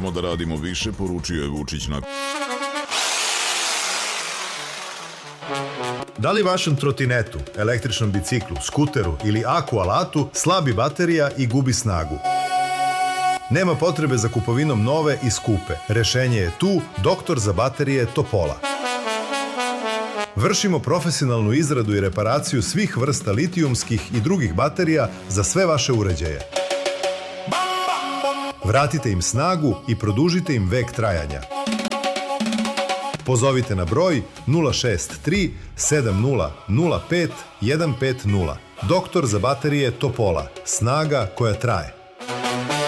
Moramo da radimo više, poručio je Vučić na... Da li vašem trotinetu, električnom biciklu, skuteru ili aku alatu slabi baterija i gubi snagu? Nema potrebe za kupovinom nove i skupe. Rešenje je tu, doktor za baterije Topola. Vršimo profesionalnu izradu i reparaciju svih vrsta litijumskih i drugih baterija za sve vaše uređaje. Vratite im snagu i produžite im vek trajanja. Pozovite na broj 063 7005 150. Doktor za baterije Topola. Snaga koja traje.